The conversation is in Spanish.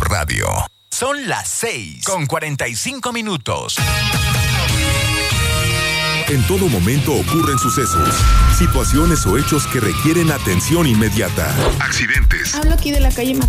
Radio. Son las 6:45. En todo momento ocurren sucesos, situaciones o hechos que requieren atención inmediata. Accidentes. Hablo aquí de la calle